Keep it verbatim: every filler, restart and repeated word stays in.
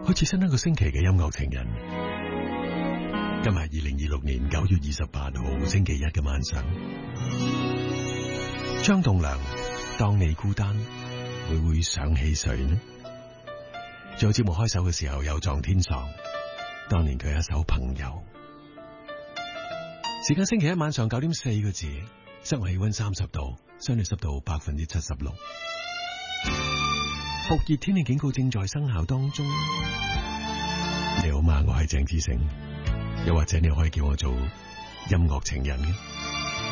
好似新一個星期嘅音樂情人。今日二零二六年九月二十八號星期一嘅晚上，張棟樑，當你孤單，會會想起誰呢？做節目開首嘅時候有撞天床，當年佢一首朋友。時間星期一晚上九點四個字，室外氣溫三十度，相對濕度百分之七十六。酷熱天氣警告正在生效當中。你好嗎？我係鄭志成，又或者你可以叫我做音樂情人嘅。